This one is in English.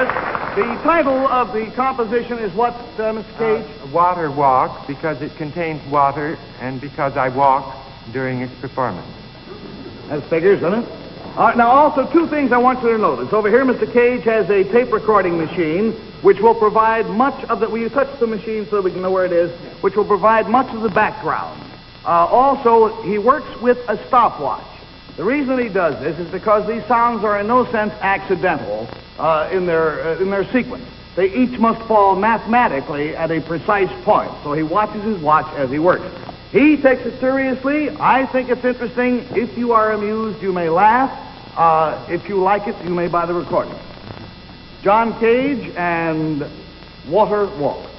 Yes. The title of the composition is what, Mr. Cage? Water Walk, because it contains water and because I walk during its performance. That figures, doesn't it? Now, also, two things I want you to notice. Over here, Mr. Cage has a tape recording machine, which will provide much of the... Will you touch the machine so that we can know where it is? Which will provide much of the background. Also, he works with a stopwatch. The reason he does this is because these sounds are in no sense accidental in their sequence. They each must fall mathematically at a precise point. So he watches his watch as he works. He takes it seriously. I think it's interesting. If you are amused, you may laugh. If you like it, you may buy the recording. John Cage and Water Walk.